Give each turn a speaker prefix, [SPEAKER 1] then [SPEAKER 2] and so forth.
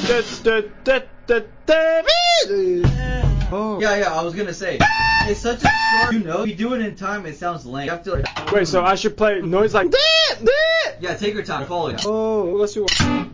[SPEAKER 1] Oh. Yeah, I was gonna say. It's such a short, if you do it in time, it sounds lame. You have to
[SPEAKER 2] Wait, so I should play noise like that?
[SPEAKER 1] Yeah, take your time, follow it.
[SPEAKER 2] Oh, let's do one.